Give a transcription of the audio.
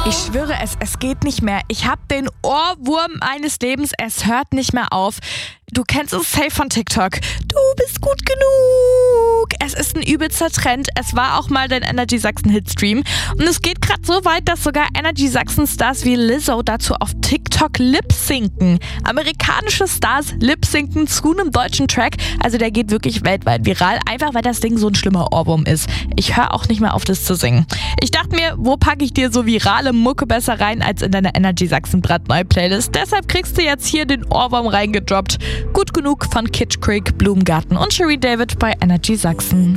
Ich schwöre es geht nicht mehr. Ich habe den Ohrwurm meines Lebens. Es hört nicht mehr auf. Du kennst es safe von TikTok. Du bist gut genug. Es ist ein übelster Trend. Es war auch mal dein Energy Sachsen Hitstream. Und es geht gerade so weit, dass sogar Energy Sachsen Stars wie Lizzo dazu auf TikTok lip-sinken. Amerikanische Stars lip-sinken zu einem deutschen Track. Also der geht wirklich weltweit viral. Einfach weil das Ding so ein schlimmer Ohrwurm ist. Ich höre auch nicht mehr auf, das zu singen. Ich dachte mir, wo packe ich dir so virale Mucke besser rein als in deine Energy Sachsen brandneue Playlist. Deshalb kriegst du jetzt hier den Ohrwurm reingedroppt. Gut genug von Kitsch Creek, Blumengarten und Cherie David bei Energy Sachsen.